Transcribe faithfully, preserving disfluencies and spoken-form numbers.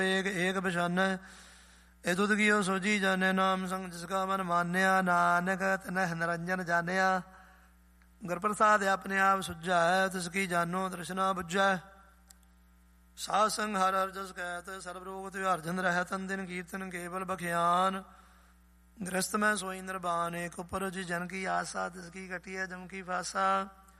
ਏਕ ਏਕ ਪਛਾਨੈ ਇਹ ਤੁਧ ਕੀਓ ਸੋਝੀ ਜਾਣੈ। ਨਾਮ ਸੰਗ ਜਿਸਕਾ ਮਨ ਮਾਨਿਆ ਨਾਨਕ ਤਨਹਿ ਨਿਰੰਜਨ ਜਾਣਿਆ। ਗੁਰ ਪ੍ਰਸਾਦਿ ਆਪਣੇ ਆਪ ਸੁਝੈ ਤਿਸ ਕੀ ਜਾਨੋ ਤ੍ਰਿਸ਼ਨਾ ਬੁਝੈ। ਸਾਧ ਸੰਗ ਹਰਿ ਹਰਿ ਜਸ ਕਹਿਤ ਸਰਬ ਰੋਗ ਤਿਉਹਾਰ ਜਨ ਰਹਿ। ਤਨ ਦਿਨ ਕੀਰਤਨ ਕੇਵਲ ਬਖਿਆਨ ਗ੍ਰਸਤ ਮੈਂ ਸੋਈ ਨਿਰਬਾਨ। ਏਕ ਉਪਰ ਜੀ ਜਨ ਕੀ ਆਸਾ ਤਿਸ ਕੀ ਕਟਿਐ ਜਮ ਕੀ ਫਾਸਾ।